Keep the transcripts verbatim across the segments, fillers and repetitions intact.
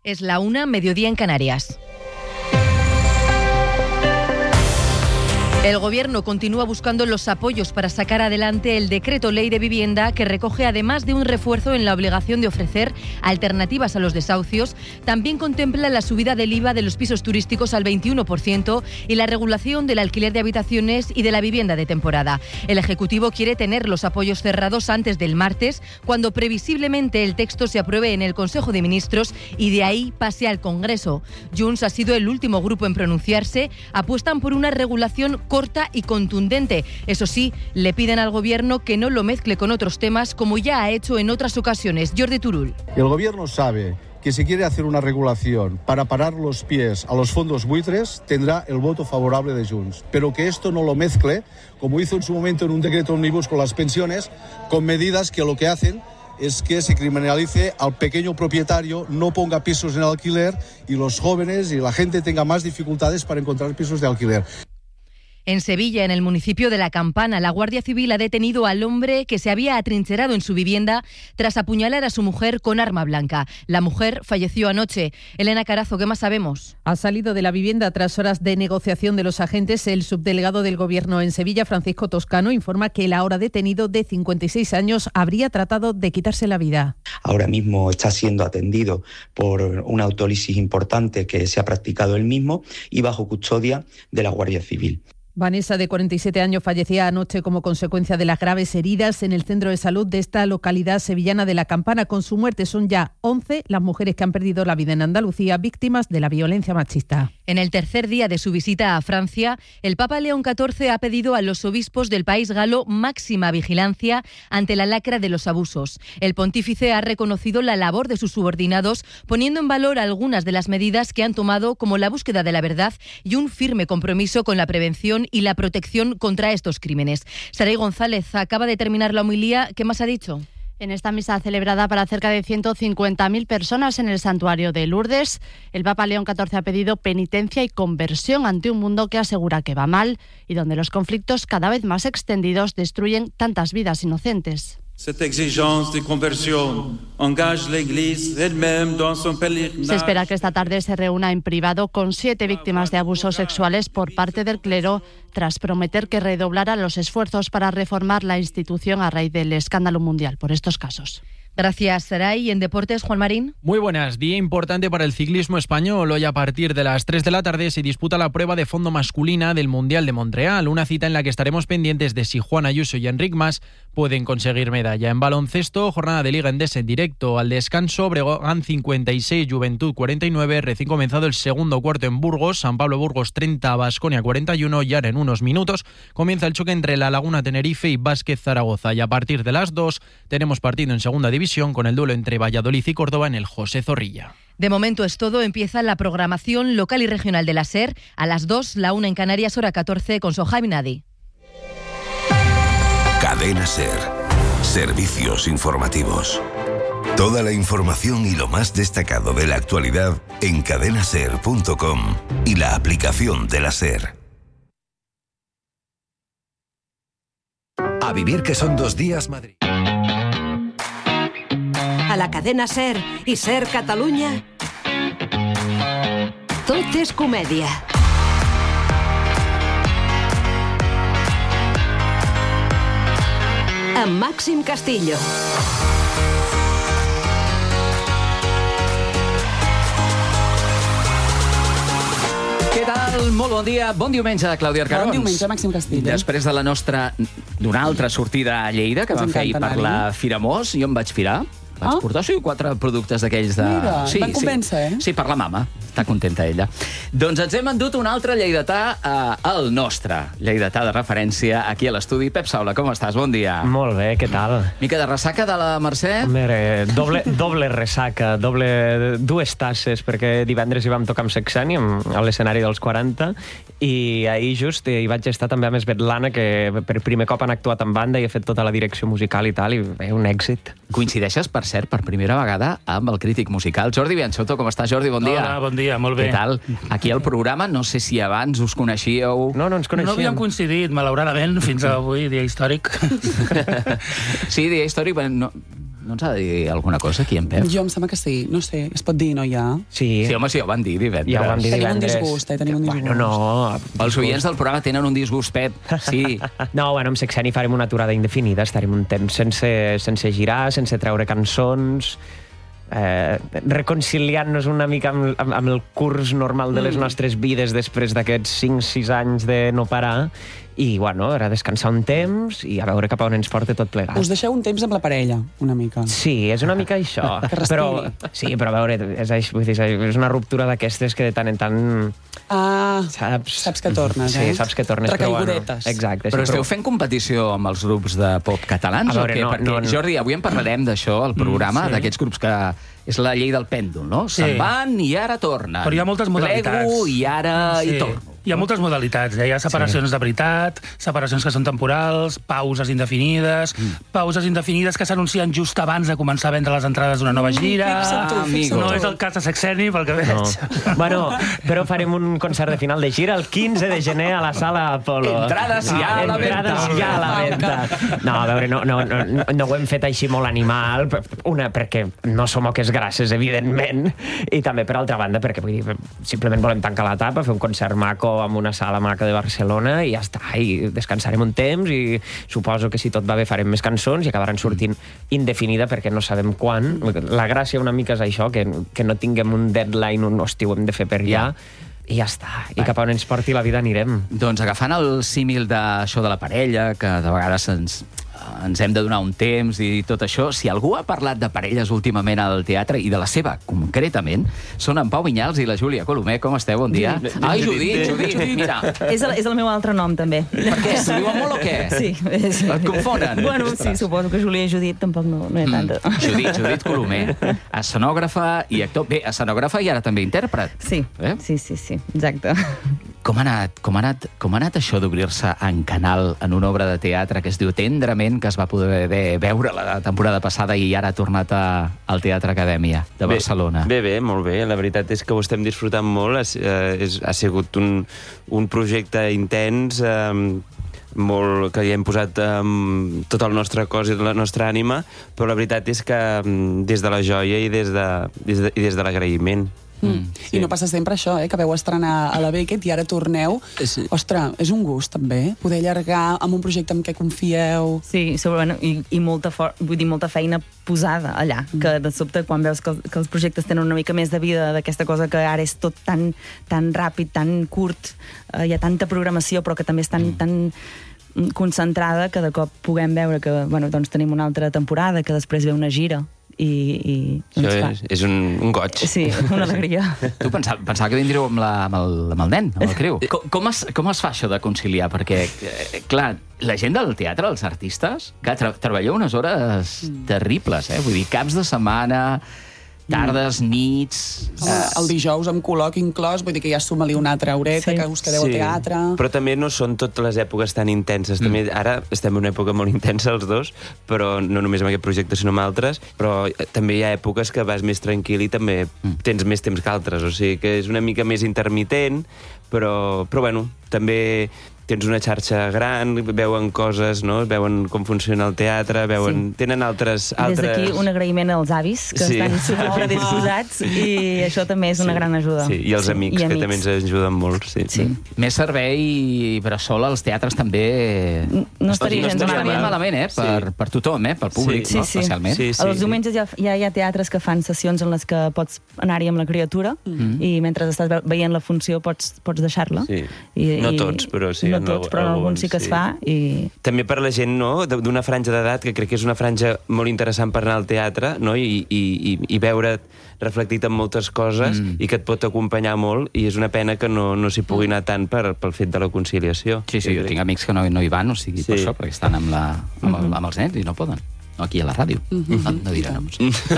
Es la una, mediodía en Canarias. El Gobierno continúa buscando los apoyos para sacar adelante el decreto ley de vivienda que recoge, además de un refuerzo en la obligación de ofrecer alternativas a los desahucios, también contempla la subida del I V A de los pisos turísticos al veintiuno por ciento y la regulación del alquiler de habitaciones y de la vivienda de temporada. El Ejecutivo quiere tener los apoyos cerrados antes del martes, cuando previsiblemente el texto se apruebe en el Consejo de Ministros y de ahí pase al Congreso. Junts ha sido el último grupo en pronunciarse. Apuestan por una regulación corta y contundente. Eso sí, le piden al Gobierno que no lo mezcle con otros temas, como ya ha hecho en otras ocasiones. Jordi Turull. El Gobierno sabe que si quiere hacer una regulación para parar los pies a los fondos buitres, tendrá el voto favorable de Junts. Pero que esto no lo mezcle, como hizo en su momento en un decreto ómnibus con las pensiones, con medidas que lo que hacen es que se criminalice al pequeño propietario, no ponga pisos en alquiler y los jóvenes y la gente tenga más dificultades para encontrar pisos de alquiler. En Sevilla, en el municipio de La Campana, la Guardia Civil ha detenido al hombre que se había atrincherado en su vivienda tras apuñalar a su mujer con arma blanca. La mujer falleció anoche. Elena Carazo, ¿qué más sabemos? Ha salido de la vivienda tras horas de negociación de los agentes. El subdelegado del Gobierno en Sevilla, Francisco Toscano, informa que el ahora detenido de cincuenta y seis años habría tratado de quitarse la vida. Ahora mismo está siendo atendido por una autólisis importante que se ha practicado él mismo y bajo custodia de la Guardia Civil. Vanessa, de cuarenta y siete años, fallecía anoche como consecuencia de las graves heridas en el centro de salud de esta localidad sevillana de La Campana. Con su muerte son ya once las mujeres que han perdido la vida en Andalucía víctimas de la violencia machista. En el tercer día de su visita a Francia, el Papa León catorce ha pedido a los obispos del país galo máxima vigilancia ante la lacra de los abusos. El pontífice ha reconocido la labor de sus subordinados, poniendo en valor algunas de las medidas que han tomado, como la búsqueda de la verdad y un firme compromiso con la prevención y la protección contra estos crímenes. Saray González acaba de terminar la homilía. ¿Qué más ha dicho? En esta misa celebrada para cerca de ciento cincuenta mil personas en el santuario de Lourdes, el Papa León catorce ha pedido penitencia y conversión ante un mundo que asegura que va mal y donde los conflictos cada vez más extendidos destruyen tantas vidas inocentes. Cette exigence de conversión engage l'Église elle-même dans son pèlerinage. Se espera que esta tarde se reúna en privado con siete víctimas de abusos sexuales por parte del clero, tras prometer que redoblará los esfuerzos para reformar la institución a raíz del escándalo mundial por estos casos. Gracias, Saray. En deportes, Juan Marín. Muy buenas. Día importante para el ciclismo español. Hoy a partir de las tres de la tarde se disputa la prueba de fondo masculina del Mundial de Montreal, una cita en la que estaremos pendientes de si Juan Ayuso y Enric Mas pueden conseguir medalla. En baloncesto, jornada de Liga Endesa en directo. Al descanso, Breogán cincuenta y seis, Juventud cuarenta y nueve. Recién comenzado el segundo cuarto en Burgos, San Pablo Burgos treinta, Baskonia cuarenta y uno. Y ahora en unos minutos comienza el choque entre La Laguna Tenerife y Vázquez Zaragoza. Y a partir de las dos tenemos partido en segunda división con el duelo entre Valladolid y Córdoba en el José Zorrilla. De momento es todo. Empieza la programación local y regional de la SER. A las dos, la una en Canarias, hora catorce, con Sohaib Nadi. Cadena SER. Servicios informativos. Toda la información y lo más destacado de la actualidad en cadena ser punto com y la aplicación de la SER. A vivir, que son dos días Madrid. A la cadena SER i SER Catalunya, tot és comèdia. Amb Màxim Castillo. Què tal? Molt bon dia. Bon diumenge, Clàudia Arcarons. Bon diumenge, Màxim Castillo. Després de la nostra, d'una altra sortida a Lleida, que vam fer ahir per la Firamós, jo em vaig firar. Vaig portar, sí, quatre productes d'aquells de... Mira, sí, van convèncer, sí. eh? Sí, per la mama. Està contenta ella. Doncs ens hem endut un altre lleidatà, eh, el nostre lleidatà de referència aquí a l'estudi. Pep Saula, com estàs? Bon dia. Molt bé, què tal? Mica de ressaca de la Mercè? Mira, doble, doble ressaca, doble, dues tasses, perquè divendres hi vam tocar amb Sexeni, a l'escenari dels quaranta, i ahir just hi vaig estar també amb Svetlana, que per primer cop han actuat en banda i ha fet tota la direcció musical i tal, i bé, un èxit. Coincideixes, per cert, per primera vegada amb el crític musical Jordi Bianchotto. Com estàs, Jordi? Bon dia. Hola, bon dia, molt bé. Què tal? Aquí al programa, no sé si abans us coneixíeu... No, no ens coneixíem. No havíem coincidit, malauradament, fins avui, dia històric. Sí, dia històric, no... No ens ha de dir alguna cosa aquí, en Pep? Jo em sembla que sí. No sé, es pot dir, no ja? Sí. Sí, home, sí, ho van dir divendres. Ja ho van dir Tenim divendres. un disgust, eh? Tenim un disgust. Bueno, no. Els oients del programa tenen un disgust, Pep. Sí. No, bueno, amb Sexeni farem una aturada indefinida. Estarem un temps sense, sense girar, sense treure cançons, eh, reconciliant-nos una mica amb, amb, amb el curs normal de les nostres vides després d'aquests cinc sis anys de no parar. I, bueno, era descansar un temps i a veure cap a on ens porta tot plegat. Us deixeu un temps amb la parella, una mica. Sí, és una mica això. Que respiri. Però, sí, però a veure, és, això, vull dir, és una ruptura d'aquestes que de tant en tant... Ah, saps, saps que tornes, eh? Sí, saps que tornes. Recaigudetes. Però, bueno, exacte. Però sí, esteu fent competició amb els grups de pop catalans? A veure, o què? no, Perquè, no, no. Jordi, avui en parlarem d'això, al programa, Mm, sí. d'aquests grups que... És la llei del pèndol, no? Sí. Se'n van i ara tornen. Però hi ha moltes modalitats. Plego i ara Sí. hi torno. Hi ha moltes modalitats, eh? Hi ha separacions de veritat, separacions que són temporals, pauses indefinides, pauses indefinides que s'anuncien just abans de començar a vendre les entrades d'una nova gira. amigo. No és el cas de Sexeni, pel que veig. No. Bueno, però farem un concert de final de gira el quinze de gener a la Sala Apolo. Entrades ja a la Entrades venda. ja a la venda. No, a veure, no, no, no, no ho hem fet així molt animal, una, perquè no som oques grasses, evidentment, i també, per altra banda, perquè vull dir, simplement volem tancar l'etapa, fer un concert maco amb una sala maca de Barcelona i ja està, i descansarem un temps i suposo que si tot va bé farem més cançons i acabaran sortint indefinida perquè no sabem quan. La gràcia una mica és això, que, que no tinguem un deadline, un hosti, ho hem de fer per ja, i ja està. I cap a on ens porti la vida anirem. Doncs agafant el símil d'això de la parella, que de vegades ens, ens hem de donar un temps i tot això, si algú ha parlat de parelles últimament al teatre, i de la seva concretament, són en Pau Vinyals i la Júlia Colomer. Com esteu? Bon dia. Ai, Judit, Judit, mira. És el, és el meu altre nom, també. Per què? S'ho diuen molt o què? Sí. sí. Et confonen? Bueno, sí, suposo que Júlia i Judit tampoc no, no hi ha tanta. Mm. Judit, Judit Colomer, escenògrafa i actor. Bé, escenògrafa i ara també intèrpret. Sí, eh? sí, sí, sí, exacte. Com ha anat, com ha anat, com ha anat això d'obrir-se en canal en una obra de teatre que es diu Tendrament, que es va poder veure la temporada passada i ara ha tornat a, al Teatre Acadèmia de Barcelona? Bé, bé, bé, molt bé. La veritat és que ho estem disfrutant molt. Ha, eh, és, ha sigut un, un projecte intens, eh, molt, que hi hem posat um, tot el nostre cos i la nostra ànima, però la veritat és que um, des de la joia i des de, des de, i des de l'agraïment. Mm. Sí. I no passa sempre això, eh? Que veu estrenar a la Beckett i ara torneu. Sí. Ostres, és un gust, també, poder allargar amb un projecte en què confieu. Sí, segurament, i, i molta, for, vull dir, molta feina posada allà, mm. que de sobte, quan veus que, que els projectes tenen una mica més de vida, d'aquesta cosa que ara és tot tan, tan ràpid, tan curt, eh, hi ha tanta programació, però que també és tan... Mm. tan concentrada, que de cop puguem veure que, bueno, doncs tenim una altra temporada, que després ve una gira. I, i doncs això és, és un, un goig. Sí, una alegria. Tu pensava, pensava que vindríeu amb, la, amb, el, amb el nen, amb el criu. Com, com, es, com es fa això de conciliar? Perquè, eh, clar, la gent del teatre, els artistes, clar, tra treballeu unes hores mm. terribles, eh? Vull dir, caps de setmana, tardes, nits... Uh, el dijous amb col·loc inclòs, vull dir que ja suma-li una altra horeta, sí. que us quedeu sí. al teatre... Però també no són totes les èpoques tan intenses. Mm. També, ara estem en una època molt intensa els dos, però no només amb aquest projecte, sinó amb altres, però també hi ha èpoques que vas més tranquil i també mm. tens més temps que altres. O sigui que és una mica més intermitent, però, però bueno, també... tens una xarxa gran, veuen coses, no? Veuen com funciona el teatre, veuen... Sí. Tenen altres... altres... Des d'aquí un agraïment als avis, que sí. estan super disposats, i això també és una sí. gran ajuda. Sí, i els sí. amics, I que amics. també ens ajuden molt. Sí. Sí. Més servei bressol als teatres també... No estaria gens malament. malament, eh? Per, sí. per tothom, eh? Pel públic, sí. no? Sí, sí. Especialment. Sí, sí. Els diumenges ja, ja hi ha teatres que fan sessions en les que pots anar-hi amb la criatura, mm. i mentre estàs veient la funció pots, pots deixar-la. Sí. I, no tots, però sí. No tots, però en alguns sí que es fa. I... També per la gent, no?, d'una franja d'edat, que crec que és una franja molt interessant per anar al teatre, no?, i, i, i, i veure reflectit en moltes coses mm. i que et pot acompanyar molt, i és una pena que no, no s'hi pugui anar tant per, pel fet de la conciliació. Sí, sí, jo tinc amics que no, no hi van, o sigui, sí. per això, perquè estan amb, la, amb, el, amb els nens i no poden. No, aquí a la ràdio. Mm-hmm. No, no dirà noms.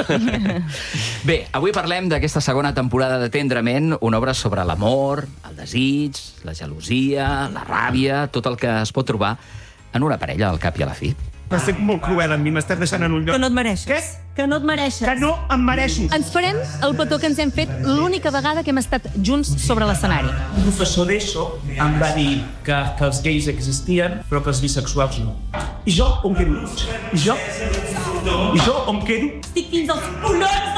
Bé, avui parlem d'aquesta segona temporada de Tendrament, una obra sobre l'amor, el desig, la gelosia, la ràbia, tot el que es pot trobar en una parella al cap i a la fi. Vas ser molt cruel amb mi, m'estàs deixant en un lloc... Que no et mereixes. Què? Que no et mereixes. Que no em mereixo. Ens farem el petó que ens hem fet l'única vegada que hem estat junts sobre l'escenari. Un professor d'ESO em va dir que, que els gais existien, però que els bisexuals no. I jo, on quedo? I jo I jo on quedo? Estic fins als collons